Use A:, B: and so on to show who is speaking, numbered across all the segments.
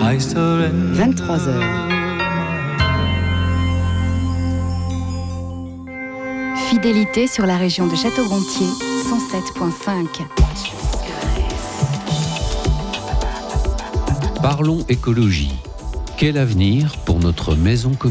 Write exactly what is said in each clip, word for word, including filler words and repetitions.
A: vingt-trois heures. Fidélité sur la région de Château-Gontier, cent sept virgule cinq.
B: Parlons écologie. Quel avenir pour notre maison commune ?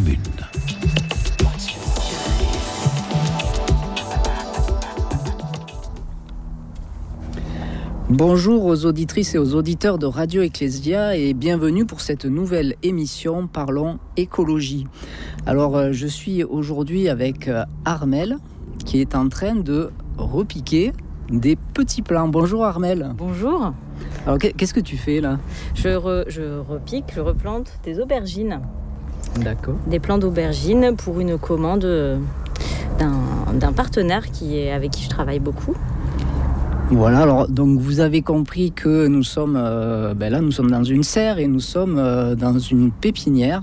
C: Bonjour aux auditrices et aux auditeurs de Radio Ecclesia et bienvenue pour cette nouvelle émission Parlons écologie. Alors je suis aujourd'hui avec Armelle qui est en train de repiquer des petits plants. Bonjour Armelle.
D: Bonjour.
C: Alors qu'est-ce que tu fais là ?
D: Je, re, je repique, je replante des aubergines.
C: D'accord.
D: Des plants d'aubergines pour une commande d'un, d'un partenaire qui est, avec qui je travaille beaucoup.
C: Voilà, alors donc vous avez compris que nous sommes euh, ben là nous sommes dans une serre et nous sommes euh, dans une pépinière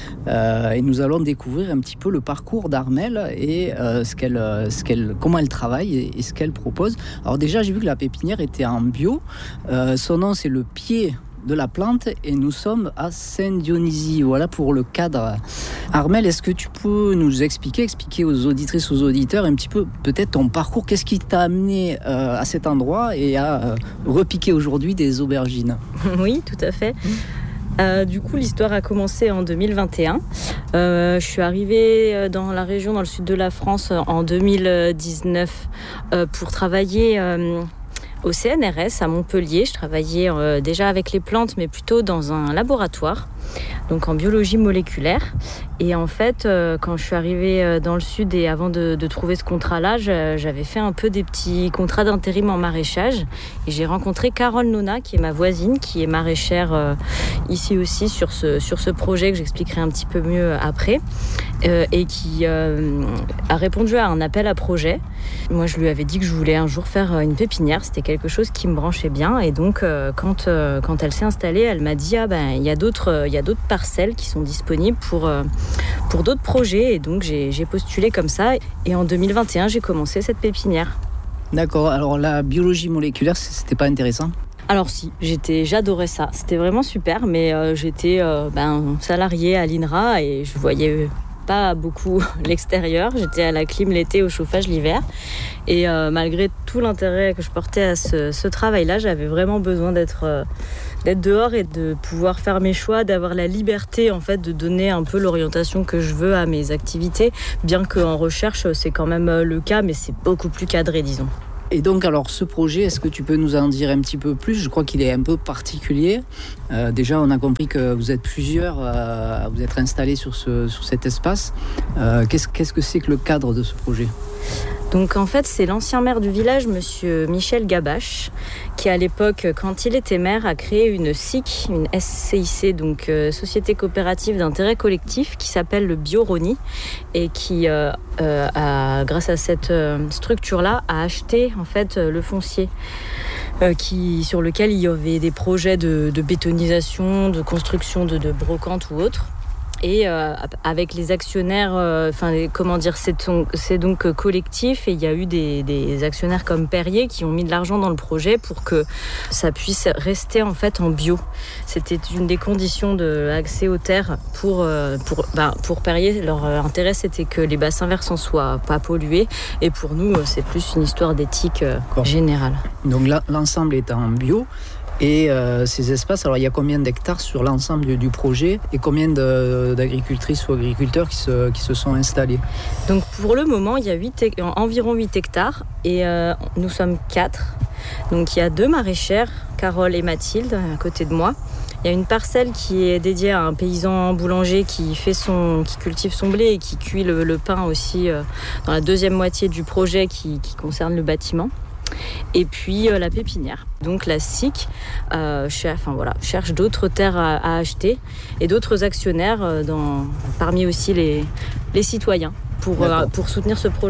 C: euh, et nous allons découvrir un petit peu le parcours d'Armelle et euh, ce qu'elle, ce qu'elle, comment elle travaille et, et ce qu'elle propose. Alors déjà j'ai vu que la pépinière était en bio, euh, son nom c'est le pied de la plante et nous sommes à Saint-Dionysie. Voilà pour le cadre. Armelle, est-ce que tu peux nous expliquer, expliquer aux auditrices, aux auditeurs un petit peu peut-être ton parcours, qu'est-ce qui t'a amené euh, à cet endroit et à euh, repiquer aujourd'hui des aubergines ?
D: Oui, tout à fait. Euh, du coup, l'histoire a commencé en deux mille vingt et un. Euh, je suis arrivée dans la région, dans le sud de la France, en deux mille dix-neuf euh, pour travailler euh, au C N R S à Montpellier. Je travaillais euh, déjà avec les plantes, mais plutôt dans un laboratoire, donc en biologie moléculaire. Et en fait, euh, quand je suis arrivée euh, dans le sud et avant de, de trouver ce contrat-là, je, j'avais fait un peu des petits contrats d'intérim en maraîchage. Et j'ai rencontré Carole Nona, qui est ma voisine, qui est maraîchère euh, ici aussi sur ce, sur ce projet que j'expliquerai un petit peu mieux après. Euh, et qui euh, a répondu à un appel à projet. Moi, je lui avais dit que je voulais un jour faire une pépinière. C'était quelque chose qui me branchait bien. Et donc, euh, quand, euh, quand elle s'est installée, elle m'a dit « Ah ben, il y a d'autres, euh, il y a d'autres parcelles qui sont disponibles pour, euh, pour d'autres projets. » Et donc, j'ai, j'ai postulé comme ça. Et en deux mille vingt et un, j'ai commencé cette pépinière.
C: D'accord. Alors, la biologie moléculaire, c'était pas intéressant ?
D: Alors si, j'étais, j'adorais ça. C'était vraiment super. Mais euh, j'étais euh, ben, salariée à l'I N R A et je voyais pas beaucoup l'extérieur. J'étais à la clim l'été, au chauffage l'hiver. Et euh, malgré tout l'intérêt que je portais à ce, ce travail-là, j'avais vraiment besoin d'être, euh, d'être dehors et de pouvoir faire mes choix, d'avoir la liberté en fait de donner un peu l'orientation que je veux à mes activités. Bien qu'en recherche, c'est quand même le cas, mais c'est beaucoup plus cadré, disons.
C: Et donc, alors, ce projet, est-ce que tu peux nous en dire un petit peu plus ? Je crois qu'il est un peu particulier. Euh, déjà, on a compris que vous êtes plusieurs euh, à vous être installés sur, ce, sur cet espace. Euh, qu'est-ce, qu'est-ce que c'est que le cadre de ce projet ?
D: Donc en fait, c'est l'ancien maire du village, monsieur Michel Gabache, qui à l'époque, quand il était maire, a créé une S I C, une S C I C, donc euh, Société coopérative d'intérêt collectif, qui s'appelle le Bioroni, et qui, euh, euh, a, grâce à cette euh, structure-là, a acheté en fait le foncier. Euh, qui, sur lequel il y avait des projets de, de bétonisation, de construction de, de brocantes ou autres. Et euh, avec les actionnaires, enfin euh, comment dire, c'est, ton, c'est donc euh, collectif et il y a eu des, des actionnaires comme Perrier qui ont mis de l'argent dans le projet pour que ça puisse rester en fait en bio. C'était une des conditions de l'accès aux terres pour euh, pour ben, pour Perrier. Leur intérêt c'était que les bassins versants soient pas pollués et pour nous c'est plus une histoire d'éthique euh, générale.
C: Donc là, l'ensemble est en bio. Et euh, ces espaces, alors il y a combien d'hectares sur l'ensemble du, du projet et combien de, d'agricultrices ou agriculteurs qui se, qui se sont installés ?
D: Donc pour le moment, il y a huit, environ huit hectares et euh, nous sommes quatre. Donc il y a deux maraîchères, Carole et Mathilde, à côté de moi. Il y a une parcelle qui est dédiée à un paysan boulanger qui, fait son, qui cultive son blé et qui cuit le, le pain aussi euh, dans la deuxième moitié du projet qui, qui concerne le bâtiment. Et puis euh, la pépinière. Donc la S I C euh, cherche, enfin, voilà, cherche d'autres terres à, à acheter et d'autres actionnaires euh, dans, parmi aussi les, les citoyens pour, euh, pour soutenir ce projet-là.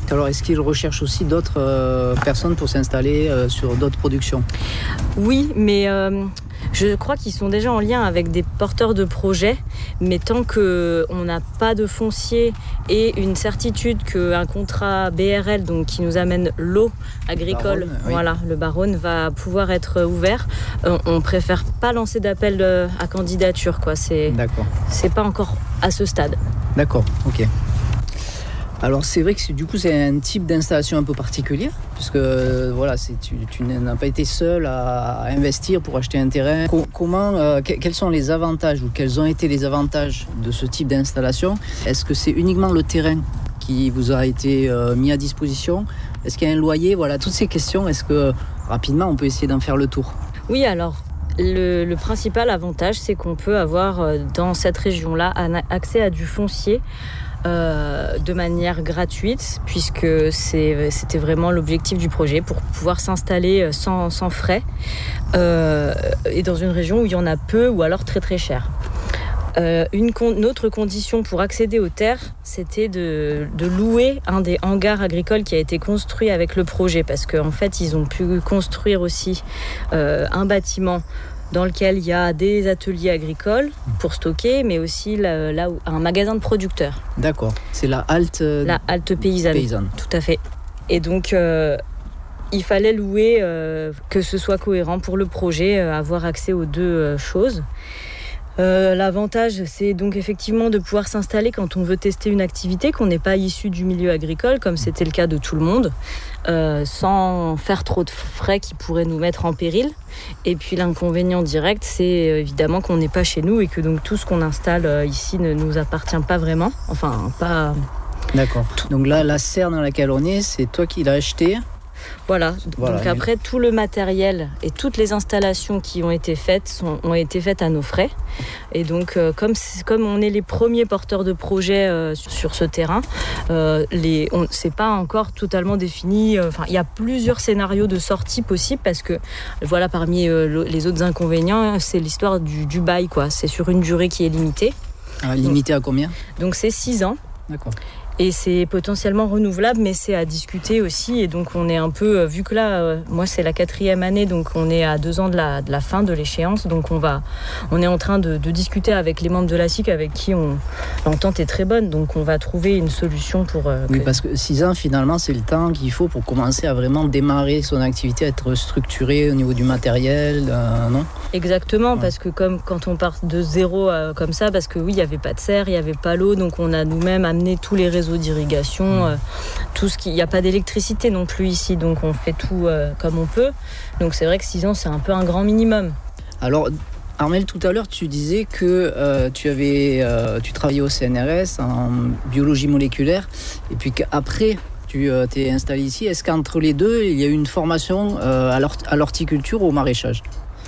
C: Alors, est-ce qu'ils recherchent aussi d'autres euh, personnes pour s'installer euh, sur d'autres productions ?
D: Oui, mais euh, je crois qu'ils sont déjà en lien avec des porteurs de projets, mais tant qu'on n'a pas de foncier et une certitude qu'un contrat B R L, donc qui nous amène l'eau agricole,
C: Baronne, oui.
D: voilà, le Baronne va pouvoir être ouvert, euh, on préfère pas lancer d'appel de, à candidature, quoi. C'est,
C: D'accord.
D: c'est pas encore à ce stade.
C: D'accord, ok. Alors c'est vrai que c'est, du coup c'est un type d'installation un peu particulier, puisque euh, voilà, c'est, tu, tu n'as pas été seul à, à investir pour acheter un terrain. Co- comment, euh, que- quels sont les avantages ou quels ont été les avantages de ce type d'installation ? Est-ce que c'est uniquement le terrain qui vous a été euh, mis à disposition ? Est-ce qu'il y a un loyer ? Voilà, toutes ces questions, est-ce que rapidement on peut essayer d'en faire le tour ?
D: Oui, alors le, le principal avantage, c'est qu'on peut avoir euh, dans cette région-là un accès à du foncier Euh, de manière gratuite, puisque c'est, c'était vraiment l'objectif du projet, pour pouvoir s'installer sans, sans frais euh, et dans une région où il y en a peu ou alors très très cher. Euh, une, con- une autre condition pour accéder aux terres, c'était de, de louer un des hangars agricoles qui a été construit avec le projet, parce qu'en fait ils ont pu construire aussi euh, un bâtiment dans lequel il y a des ateliers agricoles pour stocker, mais aussi là, là où, un magasin de producteurs.
C: D'accord, c'est la halte, euh,
D: La halte paysanne.
C: paysanne.
D: Tout à fait. Et donc, euh, il fallait louer, euh, que ce soit cohérent pour le projet, euh, avoir accès aux deux euh, choses. Euh, l'avantage, c'est donc effectivement de pouvoir s'installer quand on veut tester une activité, qu'on n'est pas issu du milieu agricole, comme c'était le cas de tout le monde, euh, sans faire trop de frais qui pourraient nous mettre en péril. Et puis l'inconvénient direct, c'est évidemment qu'on n'est pas chez nous et que donc tout ce qu'on installe euh, ici ne nous appartient pas vraiment. Enfin, pas...
C: D'accord. Donc là, la serre dans laquelle on est, c'est toi qui l'as acheté.
D: Voilà.
C: Voilà.
D: Donc après, tout le matériel et toutes les installations qui ont été faites sont, ont été faites à nos frais. Et donc, euh, comme, c'est, comme on est les premiers porteurs de projets euh, sur, sur ce terrain, euh, les, on, c'est pas encore totalement défini. Enfin, il y a plusieurs scénarios de sortie possibles parce que, voilà, parmi euh, les autres inconvénients, c'est l'histoire du, du bail, quoi. C'est sur une durée qui est limitée.
C: Ah, limité à combien ?
D: Donc, c'est six ans.
C: D'accord.
D: Et c'est potentiellement renouvelable, mais c'est à discuter aussi. Et donc, on est un peu... Vu que là, euh, moi, c'est la quatrième année, donc on est à deux ans de la, de la fin de l'échéance. Donc, on, va, on est en train de, de discuter avec les membres de la S I C avec qui on, l'entente est très bonne. Donc, on va trouver une solution pour... Euh,
C: Oui,
D: que...
C: parce que six ans, finalement, c'est le temps qu'il faut pour commencer à vraiment démarrer son activité, à être structuré au niveau du matériel, euh, non ?
D: Exactement,
C: Ouais.
D: parce que comme quand on part de zéro euh, comme ça, parce que oui, il n'y avait pas de serre, il n'y avait pas l'eau, donc on a nous-mêmes amené tous les réseaux d'irrigation, euh, tout ce qui... Il n'y a pas d'électricité non plus ici, donc on fait tout euh, comme on peut. Donc c'est vrai que six ans, c'est un peu un grand minimum.
C: Alors, Armelle, tout à l'heure, tu disais que euh, tu avais, euh, tu travaillais au C N R S en biologie moléculaire, et puis qu'après, tu euh, t'es installé ici. Est-ce qu'entre les deux, il y a eu une formation euh, à, l'hort- à l'horticulture ou au maraîchage ?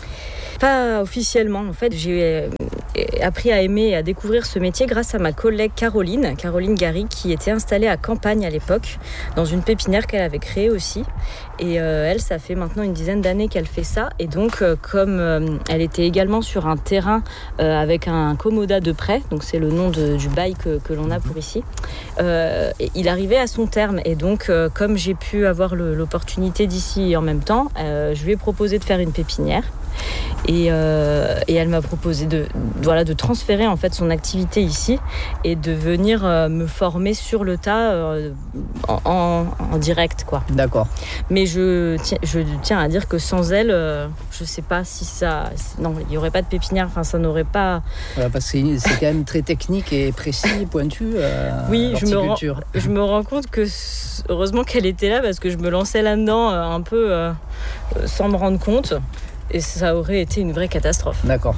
D: Pas officiellement, en fait, j'ai appris à aimer et à découvrir ce métier grâce à ma collègue Caroline, Caroline Gary, qui était installée à Campagne à l'époque, dans une pépinière qu'elle avait créée aussi. Et euh, elle, ça fait maintenant une dizaine d'années qu'elle fait ça. Et donc, euh, comme euh, elle était également sur un terrain euh, avec un commodat de près, donc c'est le nom de, du bail que, que l'on a pour ici, euh, il arrivait à son terme. Et donc, euh, comme j'ai pu avoir le, l'opportunité d'ici en même temps, euh, je lui ai proposé de faire une pépinière. Et, euh, et elle m'a proposé de, voilà, de transférer en fait son activité ici et de venir euh, me former sur le tas euh, en, en, en direct, quoi.
C: D'accord.
D: Mais je tiens, je tiens à dire que sans elle, euh, je sais pas si ça... Non, il n'y aurait pas de pépinière, enfin ça n'aurait pas...
C: Voilà, parce que c'est, c'est quand même très technique et précis, pointu, euh,
D: Oui, je me, rends,
C: l'horticulture.
D: je me rends compte que heureusement qu'elle était là parce que je me lançais là-dedans euh, un peu euh, sans me rendre compte. Et ça aurait été une vraie catastrophe.
C: D'accord.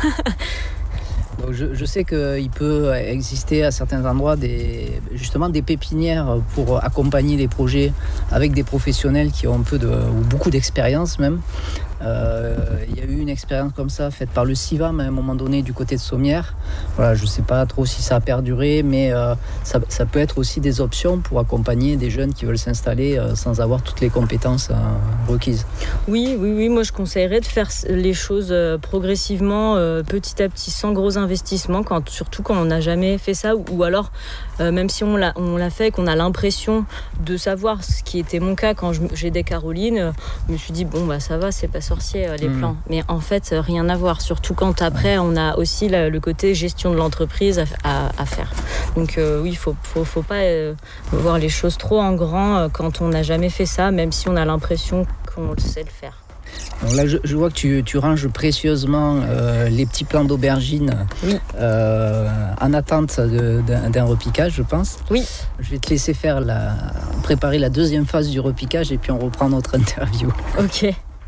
C: Donc je, je sais qu'il peut exister à certains endroits des, justement des pépinières pour accompagner les projets avec des professionnels qui ont un peu de, ou beaucoup d'expérience même. Euh, il y a eu une expérience comme ça faite par le CIVAM à un moment donné du côté de Sommières. Voilà, je ne sais pas trop si ça a perduré, mais euh, ça, ça peut être aussi des options pour accompagner des jeunes qui veulent s'installer euh, sans avoir toutes les compétences euh, requises.
D: Oui, oui, oui, moi je conseillerais de faire les choses euh, progressivement, euh, petit à petit, sans gros investissements, quand, surtout quand on n'a jamais fait ça, ou, ou alors euh, même si on l'a, on l'a fait et qu'on a l'impression de savoir, ce qui était mon cas quand je, j'ai des Carolines, euh, je me suis dit bon bah ça va, c'est pas sorcier euh, les mmh. plans, mais en fait euh, rien à voir, surtout quand après on a aussi la, le côté gestion de l'entreprise à, à, à faire. Donc euh, oui, il faut, faut, faut pas euh, voir les choses trop en grand euh, quand on n'a jamais fait ça, même si on a l'impression qu'on sait le faire.
C: Donc là, je, je vois que tu, tu ranges précieusement euh, les petits plants d'aubergines
D: oui.
C: euh, en attente de, d'un, d'un repiquage, je pense.
D: Oui.
C: Je vais te laisser faire la, préparer la deuxième phase du repiquage et puis on reprend notre interview.
D: Ok.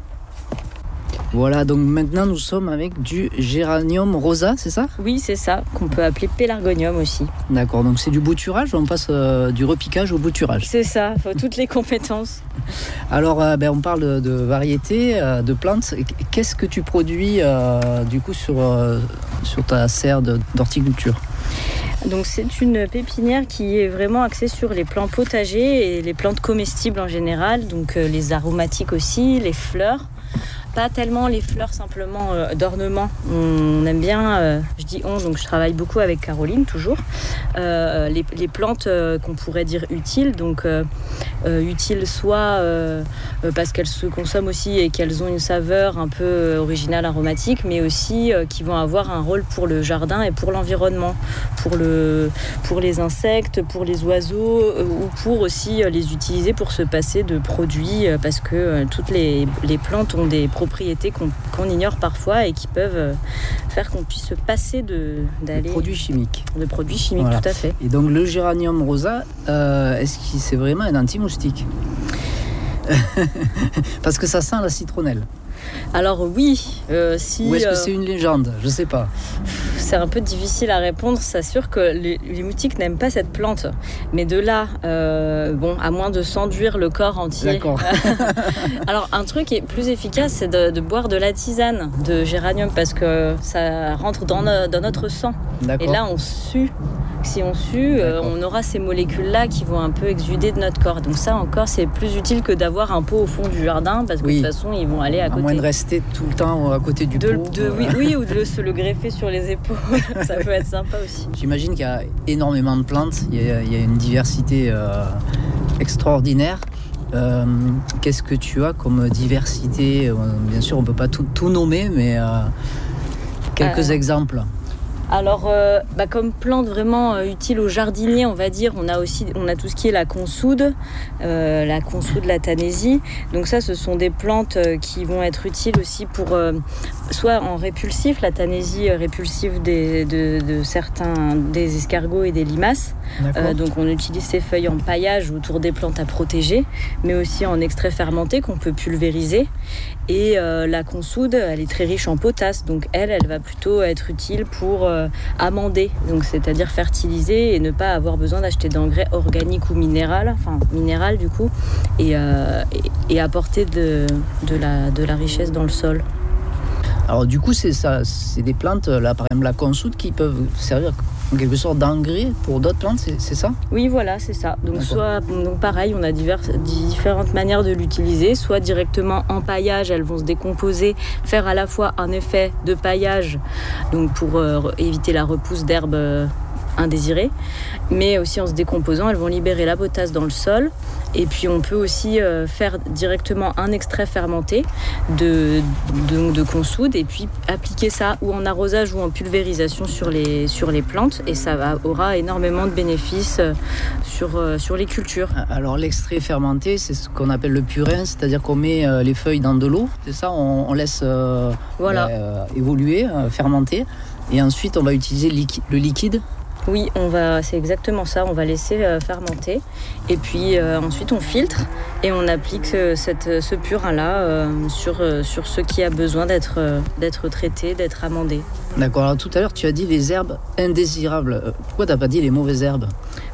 C: Voilà, donc maintenant nous sommes avec du géranium rosa, c'est ça ?
D: Oui, c'est ça, qu'on peut appeler pélargonium aussi.
C: D'accord, donc c'est du bouturage, on passe euh, du repiquage au bouturage.
D: C'est ça, faut toutes les compétences.
C: Alors, euh, ben, on parle de, de variétés, euh, de plantes. Qu'est-ce que tu produis euh, du coup sur, euh, sur ta serre de, d'horticulture ?
D: Donc c'est une pépinière qui est vraiment axée sur les plants potagers et les plantes comestibles en général, donc euh, les aromatiques aussi, les fleurs. Pas tellement les fleurs simplement euh, d'ornement. On aime bien, euh, je dis on, donc je travaille beaucoup avec Caroline toujours, euh, les, les plantes euh, qu'on pourrait dire utiles, donc euh, euh, utiles soit euh, parce qu'elles se consomment aussi et qu'elles ont une saveur un peu originale, aromatique, mais aussi euh, qui vont avoir un rôle pour le jardin et pour l'environnement, pour, le, pour les insectes, pour les oiseaux, euh, ou pour aussi euh, les utiliser pour se passer de produits, euh, parce que euh, toutes les, les plantes ont des propriétés qu'on, qu'on ignore parfois et qui peuvent faire qu'on puisse se passer de, d'aller...
C: De produits chimiques.
D: De produits chimiques, voilà. Tout à fait.
C: Et donc le géranium rosa, euh, est-ce que c'est vraiment un anti-moustique ? Parce que ça sent la citronnelle.
D: Alors oui, euh, si...
C: Ou est-ce que
D: euh,
C: c'est une légende ? Je sais pas.
D: C'est un peu difficile à répondre. C'est sûr que les, les moustiques n'aiment pas cette plante. Mais de là, euh, bon, à moins de s'enduire le corps entier.
C: D'accord.
D: Alors un truc qui est plus efficace, c'est de, de boire de la tisane de géranium parce que ça rentre dans, no, dans notre sang.
C: D'accord.
D: Et là, on sue. Si on sue, euh, on aura ces molécules-là qui vont un peu exuder de notre corps. Donc ça encore, c'est plus utile que d'avoir un pot au fond du jardin parce que
C: oui.
D: de toute façon, ils vont aller à, à côté.
C: À moins de rester tout le temps à côté du
D: de,
C: pot.
D: De, oui, oui, ou de le, se le greffer sur les épaules. Ça peut être sympa aussi.
C: J'imagine qu'il y a énormément de plantes. Il y a, il y a une diversité euh, extraordinaire. Euh, qu'est-ce que tu as comme diversité ? Bien sûr, on ne peut pas tout, tout nommer, mais euh, quelques euh... exemples.
D: Alors, euh, bah, comme plante vraiment euh, utile aux jardiniers, on va dire, on a aussi on a tout ce qui est la consoude, euh, la consoude, la tanésie. Donc ça, ce sont des plantes euh, qui vont être utiles aussi pour, euh, soit en répulsif, la tanésie euh, répulsive des, de, de certains, des escargots et des limaces. Euh, donc on utilise ces feuilles en paillage autour des plantes à protéger, mais aussi en extrait fermenté qu'on peut pulvériser. Et euh, la consoude, elle est très riche en potasse, donc elle, elle va plutôt être utile pour euh, amender, donc c'est-à-dire fertiliser et ne pas avoir besoin d'acheter d'engrais organiques ou minéral, enfin minéral du coup, et, euh, et, et apporter de, de, la, de la richesse dans le sol.
C: Alors du coup, c'est ça, c'est des plantes, là, par exemple la consoude, qui peuvent servir en quelque sorte d'engrais pour d'autres plantes, c'est, c'est ça ?
D: Oui, voilà, c'est ça. Donc, soit, donc pareil, on a divers, différentes manières de l'utiliser, soit directement en paillage, elles vont se décomposer, faire à la fois un effet de paillage, donc pour euh, éviter la repousse d'herbes euh, indésirées, mais aussi en se décomposant, elles vont libérer la potasse dans le sol. Et puis on peut aussi euh, faire directement un extrait fermenté de, de, de consoude et puis appliquer ça ou en arrosage ou en pulvérisation sur les, sur les plantes et ça va, aura énormément de bénéfices euh, sur, euh, sur les cultures.
C: Alors l'extrait fermenté, c'est ce qu'on appelle le purin, c'est-à-dire qu'on met euh, les feuilles dans de l'eau, c'est ça, on, on laisse euh,
D: voilà.
C: euh, évoluer, euh, fermenter et ensuite on va utiliser liqui- le liquide.
D: Oui, on va, c'est exactement ça, on va laisser euh, fermenter et puis euh, ensuite on filtre et on applique euh, cette, ce purin-là euh, sur, euh, sur ce qui a besoin d'être, euh, d'être traité, d'être amendé.
C: D'accord, alors tout à l'heure tu as dit les herbes indésirables. Pourquoi tu n'as pas dit les mauvaises herbes ?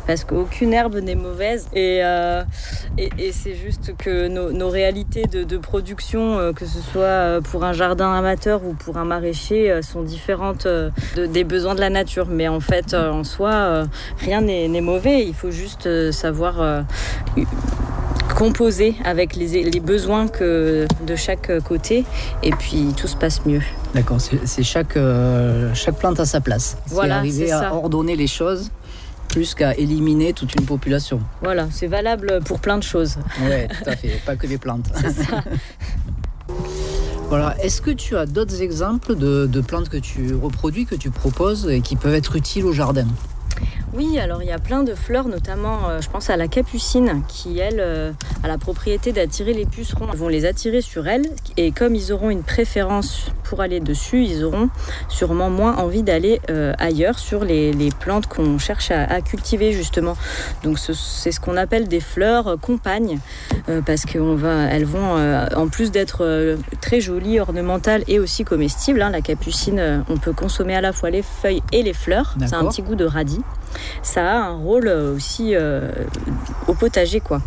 D: parce qu'aucune herbe n'est mauvaise. Et, euh, et, et c'est juste que nos, nos réalités de, de production, euh, que ce soit pour un jardin amateur ou pour un maraîcher, euh, sont différentes euh, de, des besoins de la nature. Mais en fait, euh, en soi, euh, rien n'est, n'est mauvais. Il faut juste euh, savoir euh, composer avec les, les besoins que, de chaque côté, et puis tout se passe mieux.
C: D'accord, c'est, c'est chaque, euh, chaque plante à sa place.
D: Voilà,
C: c'est arriver
D: c'est
C: à
D: ça.
C: ordonner les choses plus qu'à éliminer toute une population.
D: Voilà, c'est valable pour plein de choses.
C: Oui, tout à fait, pas que les plantes.
D: C'est ça.
C: Voilà. Est-ce que tu as d'autres exemples de, de plantes que tu reproduis, que tu proposes et qui peuvent être utiles au jardin ?
D: Oui, alors il y a plein de fleurs, notamment euh, je pense à la capucine qui, elle, euh, a la propriété d'attirer les pucerons. Ils vont les attirer sur elle, et comme ils auront une préférence pour aller dessus, ils auront sûrement moins envie d'aller euh, ailleurs sur les, les plantes qu'on cherche à, à cultiver justement. Donc ce, c'est ce qu'on appelle des fleurs euh, compagnes, euh, parce qu'elles vont, euh, en plus d'être euh, très jolies, ornementales et aussi comestibles, hein, la capucine, euh, on peut consommer à la fois les feuilles et les fleurs.
C: D'accord.
D: Ça a un petit goût de radis. Ça a un rôle aussi euh, au potager, quoi.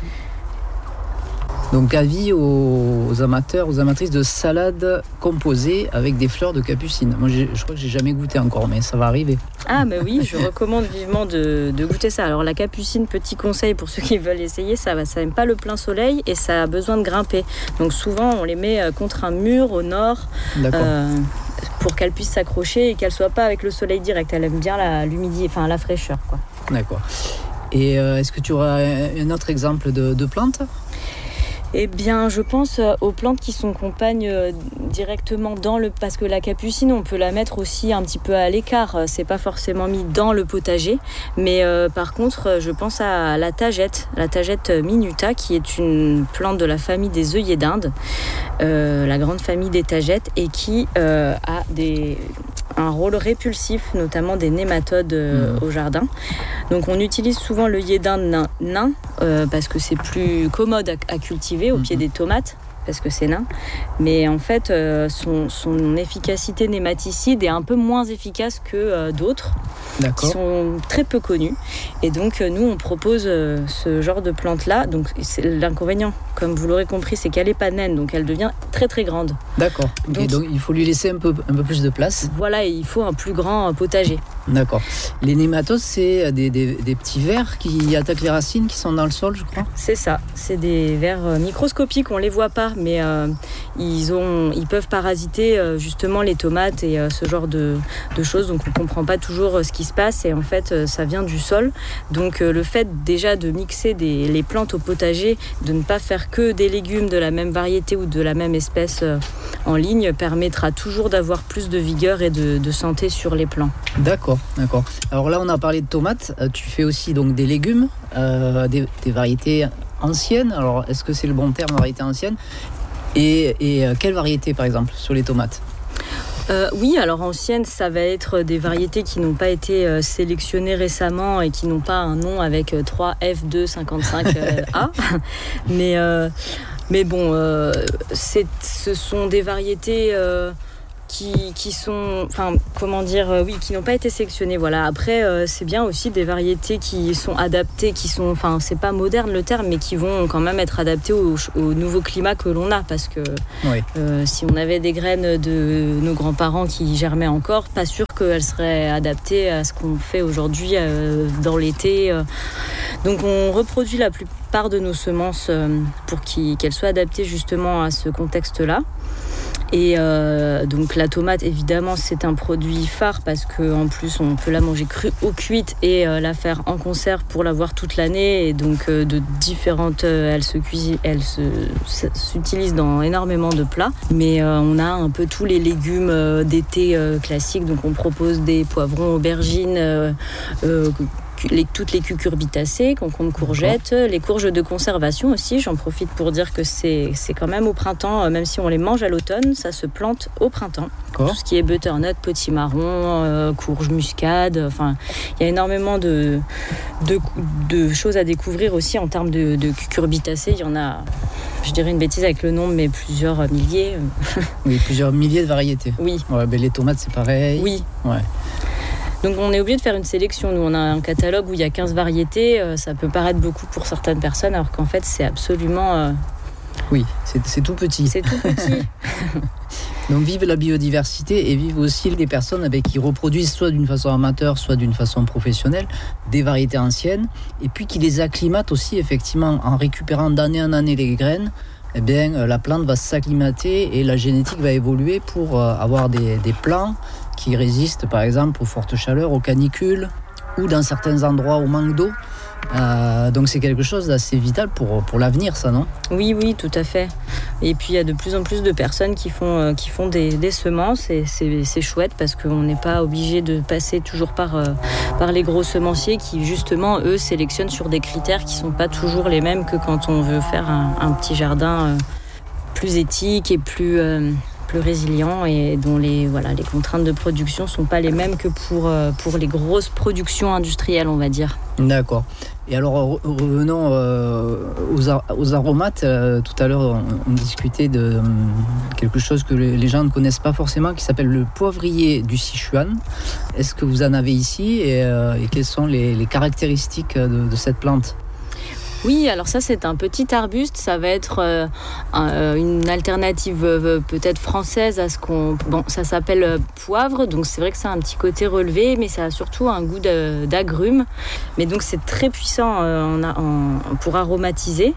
C: Donc avis aux, aux amateurs, aux amatrices de salade composée avec des fleurs de capucine. Moi j'ai, je crois que j'ai jamais goûté encore, mais ça va arriver.
D: Ah mais oui, je recommande vivement de, de goûter ça. Alors la capucine, petit conseil pour ceux qui veulent essayer, ça va, ça n'aime pas le plein soleil et ça a besoin de grimper. Donc souvent on les met contre un mur au nord.
C: D'accord.
D: Euh, pour qu'elle puisse s'accrocher et qu'elle soit pas avec le soleil direct. Elle aime bien la, l'humidité, enfin la fraîcheur, quoi.
C: D'accord. Et euh, est-ce que tu auras un autre exemple de, de plante ?
D: Eh bien, je pense aux plantes qui sont compagnes directement dans le... Parce que la capucine, on peut la mettre aussi un petit peu à l'écart. C'est pas forcément mis dans le potager. Mais euh, par contre, je pense à la tagette, la tagette minuta, qui est une plante de la famille des œillets d'Inde, euh, la grande famille des tagettes, et qui euh, a des... un rôle répulsif, notamment des nématodes euh, mmh. au jardin. Donc on utilise souvent l'œillet d'Inde nain, nain euh, parce que c'est plus commode à, à cultiver au mmh. pied des tomates, parce que c'est nain. Mais en fait, euh, son, son efficacité nématicide est un peu moins efficace que euh, d'autres,
C: D'accord.
D: qui sont très peu connues. Et donc euh, nous, on propose euh, ce genre de plante-là. Donc c'est l'inconvénient, comme vous l'aurez compris, c'est qu'elle n'est pas naine, donc elle devient très très grande.
C: D'accord. Donc, et donc il faut lui laisser un peu, un peu plus de place.
D: Voilà, et il faut un plus grand potager.
C: D'accord. Les nématodes, c'est des, des, des petits vers qui attaquent les racines, qui sont dans le sol, je crois.
D: C'est ça. C'est des vers microscopiques, on les voit pas, mais euh, ils ont, ils peuvent parasiter euh, justement les tomates et euh, ce genre de, de choses. Donc on comprend pas toujours euh, ce qui se passe, et en fait euh, ça vient du sol. Donc euh, le fait déjà de mixer des, les plantes au potager, de ne pas faire que des légumes de la même variété ou de la même espèce euh, en ligne, permettra toujours d'avoir plus de vigueur et de, de santé sur les plants.
C: D'accord, d'accord. Alors là, on a parlé de tomates. Tu fais aussi donc des légumes, euh, des, des variétés anciennes. Alors, est-ce que c'est le bon terme, variété ancienne ? Et, et euh, quelle variété, par exemple, sur les tomates ?
D: Euh, oui, alors anciennes, ça va être des variétés qui n'ont pas été euh, sélectionnées récemment et qui n'ont pas un nom avec euh, trois F deux cinquante-cinq A. mais, euh, mais bon, euh, c'est, ce sont des variétés... Euh, Qui, qui sont, enfin, comment dire, euh, oui, qui n'ont pas été sélectionnés. Voilà. Après, euh, c'est bien aussi des variétés qui sont adaptées, qui sont, enfin, c'est pas moderne le terme, mais qui vont quand même être adaptées au, au nouveau climat que l'on a, parce que
C: oui.
D: euh, si on avait des graines de nos grands-parents qui germaient encore, pas sûr qu'elles seraient adaptées à ce qu'on fait aujourd'hui euh, dans l'été. Euh. Donc, on reproduit la plupart de nos semences euh, pour qu'elles soient adaptées justement à ce contexte-là. Et euh, donc la tomate, évidemment, c'est un produit phare parce qu'en plus on peut la manger crue ou cuite et euh, la faire en conserve pour l'avoir toute l'année. Et donc euh, de différentes, euh, elle se cuisine, elle se, s'utilise dans énormément de plats. Mais euh, on a un peu tous les légumes euh, d'été euh, classiques. Donc on propose des poivrons, aubergines, euh, euh, Les, toutes les cucurbitacées, concombres, courgettes, les courges de conservation aussi. J'en profite pour dire que c'est, c'est quand même au printemps, même si on les mange à l'automne, ça se plante au printemps. D'accord. Tout ce qui est butternut, potimarron, euh, courge muscade, enfin, il y a énormément de, de, de choses à découvrir aussi en termes de, de cucurbitacées. Il y en a, je dirais une bêtise avec le nombre, mais plusieurs milliers.
C: Oui, plusieurs milliers de variétés.
D: Oui.
C: Ouais, ben les tomates, c'est pareil.
D: Oui.
C: Ouais.
D: Donc on est obligé de faire une sélection. Nous, on a un catalogue où il y a quinze variétés. Euh, ça peut paraître beaucoup pour certaines personnes, alors qu'en fait, c'est absolument... Euh...
C: Oui, c'est, c'est tout petit.
D: C'est tout petit.
C: Donc vive la biodiversité et vive aussi les personnes avec qui reproduisent soit d'une façon amateur, soit d'une façon professionnelle, des variétés anciennes, et puis qui les acclimatent aussi effectivement en récupérant d'année en année les graines. Eh bien, la plante va s'acclimater et la génétique va évoluer pour avoir des, des plants qui résistent par exemple aux fortes chaleurs, aux canicules ou dans certains endroits au manque d'eau. Euh, donc c'est quelque chose d'assez vital pour, pour l'avenir, ça, non ?
D: Oui, oui, tout à fait. Et puis il y a de plus en plus de personnes qui font, euh, qui font des, des semences et c'est, c'est chouette parce qu'on n'est pas obligé de passer toujours par, euh, par les gros semenciers qui justement, eux, sélectionnent sur des critères qui ne sont pas toujours les mêmes que quand on veut faire un, un petit jardin euh, plus éthique et plus... Euh, plus résilient et dont les, voilà, les contraintes de production ne sont pas les mêmes que pour, pour les grosses productions industrielles, on va dire.
C: D'accord. Et alors revenons euh, aux, ar- aux aromates. Euh, tout à l'heure, on, on discutait de euh, quelque chose que les gens ne connaissent pas forcément, qui s'appelle le poivrier du Sichuan. Est-ce que vous en avez ici et, euh, et quelles sont les, les caractéristiques de, de cette plante ?
D: Oui, alors ça c'est un petit arbuste, ça va être euh, un, une alternative euh, peut-être française à ce qu'on... Bon, ça s'appelle euh, poivre, donc c'est vrai que ça a un petit côté relevé, mais ça a surtout un goût de, d'agrumes. Mais donc c'est très puissant euh, en, en, pour aromatiser.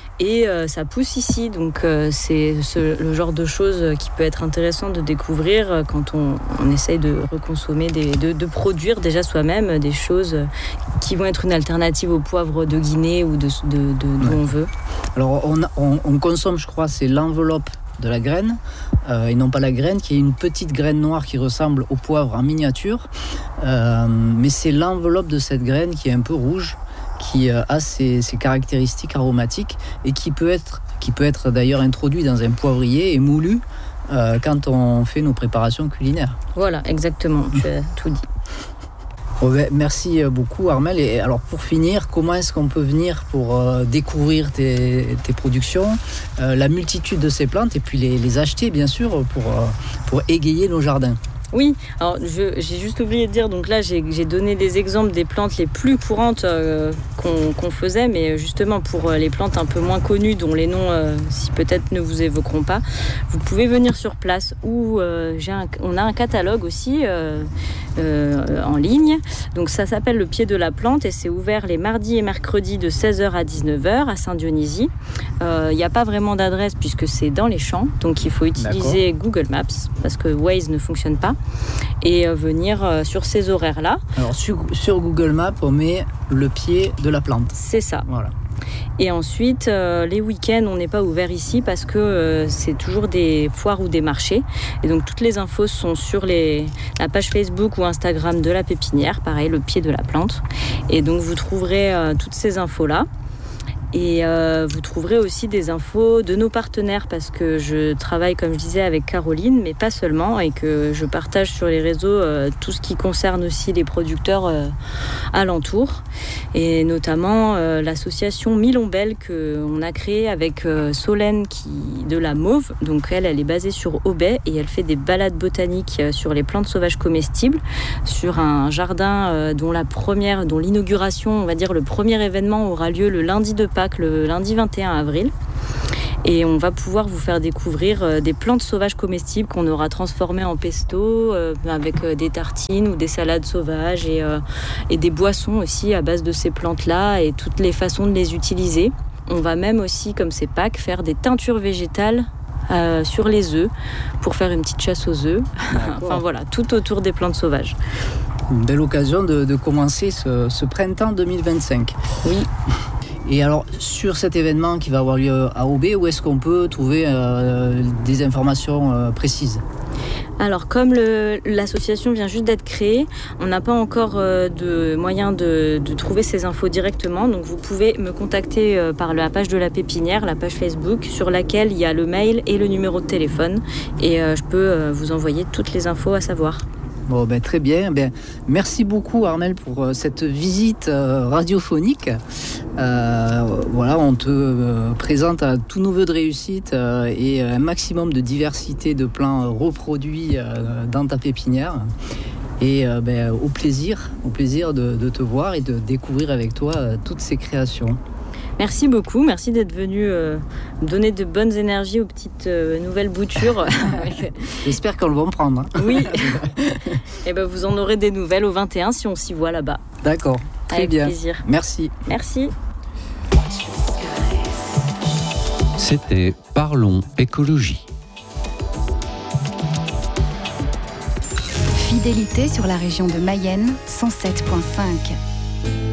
D: Et euh, ça pousse ici, donc euh, c'est ce, le genre de choses qui peut être intéressant de découvrir euh, quand on, on essaye de reconsommer, des, de, de produire déjà soi-même des choses qui vont être une alternative au poivre de Guinée ou de, de, de, d'où
C: ouais.
D: on veut.
C: Alors on, on, on consomme, je crois, c'est l'enveloppe de la graine euh, et non pas la graine, qui est une petite graine noire qui ressemble au poivre en miniature, euh, mais c'est l'enveloppe de cette graine qui est un peu rouge, qui a ses, ses caractéristiques aromatiques et qui peut être, qui peut être d'ailleurs introduit dans un poivrier et moulu euh, quand on fait nos préparations culinaires.
D: Voilà, exactement, tu as tout dit.
C: Oh ben, merci beaucoup Armelle. Et alors pour finir, comment est-ce qu'on peut venir pour euh, découvrir tes, tes productions, euh, la multitude de ces plantes et puis les, les acheter bien sûr pour, euh, pour égayer nos jardins?
D: Oui, alors je, j'ai juste oublié de dire, donc là j'ai, j'ai donné des exemples des plantes les plus courantes euh, qu'on, qu'on faisait, mais justement pour les plantes un peu moins connues, dont les noms euh, si peut-être ne vous évoqueront pas, vous pouvez venir sur place où euh, j'ai un, on a un catalogue aussi euh, euh, en ligne, donc ça s'appelle Le Pied de la Plante et c'est ouvert les mardis et mercredis de seize heures à dix-neuf heures à Saint-Dionysie. Il euh, n'y a pas vraiment d'adresse puisque c'est dans les champs, donc il faut utiliser D'accord. Google Maps parce que Waze ne fonctionne pas. Et euh, venir euh, sur ces horaires-là.
C: Alors sur, sur Google Maps, on met le pied de la plante.
D: C'est ça.
C: Voilà.
D: Et ensuite, euh, les week-ends, on n'est pas ouvert ici parce que euh, c'est toujours des foires ou des marchés. Et donc toutes les infos sont sur les, la page Facebook ou Instagram de la pépinière, pareil, le pied de la plante. Et donc vous trouverez euh, toutes ces infos-là. Et euh, vous trouverez aussi des infos de nos partenaires parce que je travaille, comme je disais, avec Caroline, mais pas seulement, et que je partage sur les réseaux euh, tout ce qui concerne aussi les producteurs euh, alentours, et notamment euh, l'association Milombelle qu'on a créée avec euh, Solène qui, de la Mauve. Donc elle, elle est basée sur Aubais et elle fait des balades botaniques euh, sur les plantes sauvages comestibles, sur un jardin euh, dont la première, dont l'inauguration, on va dire le premier événement aura lieu le lundi de Pâques, le lundi vingt et un avril. Et on va pouvoir vous faire découvrir euh, des plantes sauvages comestibles qu'on aura transformées en pesto euh, avec euh, des tartines ou des salades sauvages et, euh, et des boissons aussi à base de ces plantes-là et toutes les façons de les utiliser. On va même aussi, comme c'est Pâques, faire des teintures végétales euh, sur les œufs pour faire une petite chasse aux œufs. Enfin voilà, tout autour des plantes sauvages.
C: Une belle occasion de, de commencer ce, ce printemps deux mille vingt-cinq.
D: Oui.
C: Et alors, sur cet événement qui va avoir lieu à Aubais, où est-ce qu'on peut trouver euh, des informations euh, précises ?
D: Alors, comme le, l'association vient juste d'être créée, on n'a pas encore euh, de moyen de, de trouver ces infos directement. Donc, vous pouvez me contacter euh, par la page de la pépinière, la page Facebook, sur laquelle il y a le mail et le numéro de téléphone. Et euh, je peux euh, vous envoyer toutes les infos à savoir.
C: Bon, ben, très bien. Ben, merci beaucoup Armelle pour euh, cette visite euh, radiophonique. Euh, voilà, on te euh, présente à tous nos vœux de réussite euh, et un maximum de diversité de plants reproduits euh, dans ta pépinière. Et euh, ben, au plaisir, au plaisir de, de te voir et de découvrir avec toi euh, toutes ces créations.
D: Merci beaucoup, merci d'être venu euh, donner de bonnes énergies aux petites euh, nouvelles boutures.
C: J'espère qu'on va en prendre. Hein.
D: Oui, et ben vous en aurez des nouvelles au vingt et un si on s'y voit là-bas.
C: D'accord, très
D: Avec
C: bien.
D: plaisir.
C: Merci.
D: Merci.
B: C'était Parlons écologie.
A: Fidélité sur la région de Mayenne, cent sept virgule cinq.